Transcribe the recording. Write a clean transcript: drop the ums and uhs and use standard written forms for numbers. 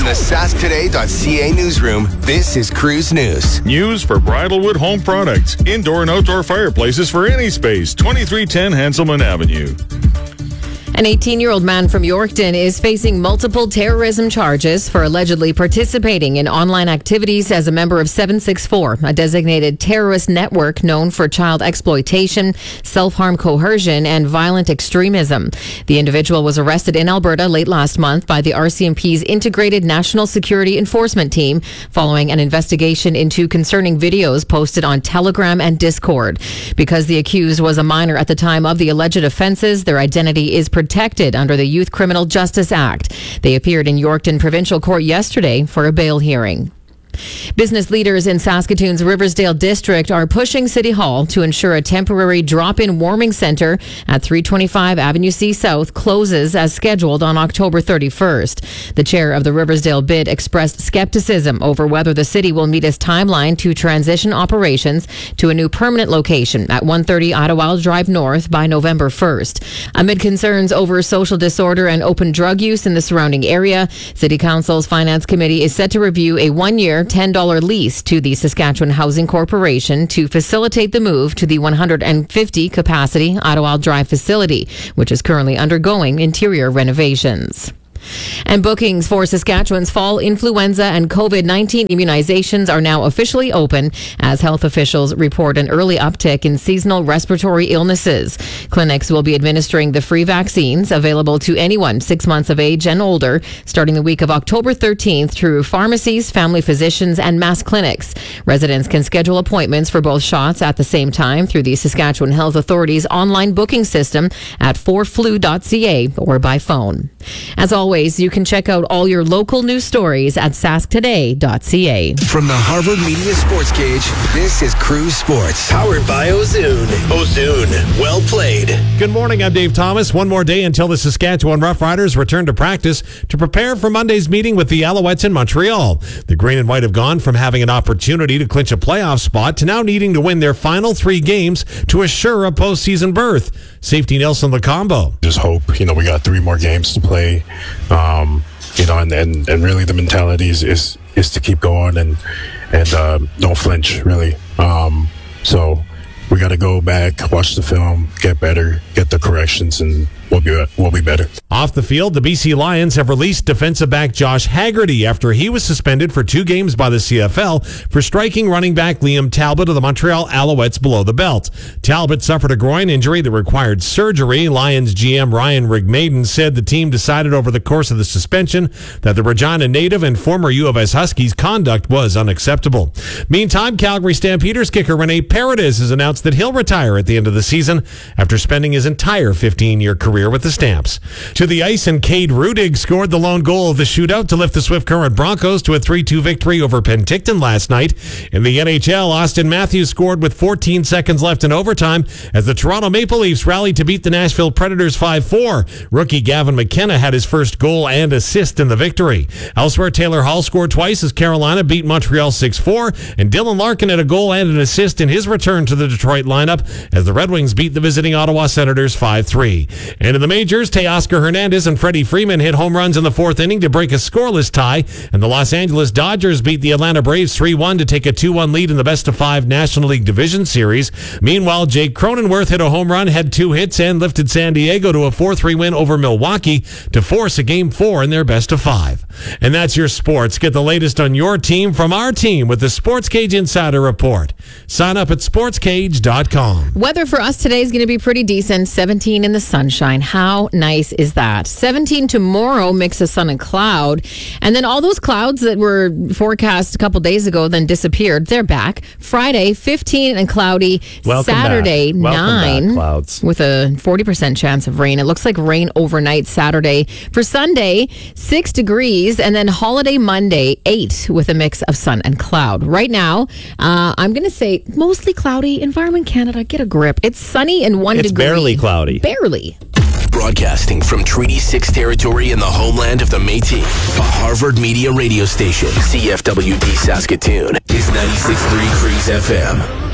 From the sasktoday.ca newsroom, this is Cruise News. News for Bridalwood Home Products. Indoor and outdoor fireplaces for any space. 2310 Hanselman Avenue. An 18-year-old man from Yorkton is facing multiple terrorism charges for allegedly participating in online activities as a member of 764, a designated terrorist network known for child exploitation, self-harm coercion, and violent extremism. The individual was arrested in Alberta late last month by the RCMP's Integrated National Security Enforcement Team following an investigation into concerning videos posted on Telegram and Discord. Because the accused was a minor at the time of the alleged offenses, their identity is protected under the Youth Criminal Justice Act. They appeared in Yorkton Provincial Court yesterday for a bail hearing. Business leaders in Saskatoon's Riversdale District are pushing City Hall to ensure a temporary drop-in warming centre at 325 Avenue C South closes as scheduled on October 31st. The chair of the Riversdale bid expressed skepticism over whether the city will meet its timeline to transition operations to a new permanent location at 130 Ottawa Drive North by November 1st. Amid concerns over social disorder and open drug use in the surrounding area, City Council's Finance Committee is set to review a one-year $10 lease to the Saskatchewan Housing Corporation to facilitate the move to the 150 capacity Ottawa Drive facility, which is currently undergoing interior renovations. And bookings for Saskatchewan's fall influenza and COVID-19 immunizations are now officially open as health officials report an early uptick in seasonal respiratory illnesses. Clinics will be administering the free vaccines available to anyone 6 months of age and older starting the week of October 13th through pharmacies, family physicians, and mass clinics. Residents can schedule appointments for both shots at the same time through the Saskatchewan Health Authority's online booking system at 4flu.ca or by phone. As always, you can check out all your local news stories at sasktoday.ca. From the Harvard Media Sports Cage, this is Cruise Sports. Powered by Ozoon. Ozoon, well played. Good morning, I'm Dave Thomas. One more day until the Saskatchewan Roughriders return to practice to prepare for Monday's meeting with the Alouettes in Montreal. The Green and White have gone from having an opportunity to clinch a playoff spot to now needing to win their final 3 games to assure a postseason berth. Safety Nelson Lacombo. Just hope, we got 3 more games to play. And really the mentality is to keep going and don't flinch, really. So we got to go back, watch the film, get better, get the corrections, and we'll be better. Off the field, the BC Lions have released defensive back Josh Haggerty after he was suspended for 2 games by the CFL for striking running back Liam Talbot of the Montreal Alouettes below the belt. Talbot suffered a groin injury that required surgery. Lions GM Ryan Rigmaiden said the team decided over the course of the suspension that the Regina native and former U of S Huskies' conduct was unacceptable. Meantime, Calgary Stampeders kicker Rene Paredes has announced that he'll retire at the end of the season after spending his entire 15-year career with the Stamps. To the ice, and Cade Rudig scored the lone goal of the shootout to lift the Swift Current Broncos to a 3-2 victory over Penticton last night. In the NHL, Austin Matthews scored with 14 seconds left in overtime as the Toronto Maple Leafs rallied to beat the Nashville Predators 5-4. Rookie Gavin McKenna had his first goal and assist in the victory. Elsewhere, Taylor Hall scored twice as Carolina beat Montreal 6-4, and Dylan Larkin had a goal and an assist in his return to the Detroit lineup as the Red Wings beat the visiting Ottawa Senators 5-3. And in the majors, Teoscar Hernandez and Freddie Freeman hit home runs in the 4th inning to break a scoreless tie, and the Los Angeles Dodgers beat the Atlanta Braves 3-1 to take a 2-1 lead in the best-of-5 National League Division Series. Meanwhile, Jake Cronenworth hit a home run, had 2 hits, and lifted San Diego to a 4-3 win over Milwaukee to force a Game 4 in their best-of-5. And that's your sports. Get the latest on your team from our team with the Sports Cage Insider Report. Sign up at sportscage.com. Weather for us today is going to be pretty decent. 17 in the sunshine. How nice is that? 17 tomorrow, mix of sun and cloud. And then all those clouds that were forecast a couple days ago then disappeared. They're back. Friday, 15 and cloudy. Welcome Saturday, back. 9 back, clouds. with a 40% chance of rain. It looks like rain overnight Saturday. For Sunday, 6 degrees. And then holiday Monday, 8 with a mix of sun and cloud. Right now, I'm going to say mostly cloudy. Environment Canada, get a grip. It's sunny and 1 degree. It's barely cloudy. Barely. Broadcasting from Treaty 6 territory in the homeland of the Métis, a Harvard Media radio station. CFWD Saskatoon is 96.3 Cruise FM.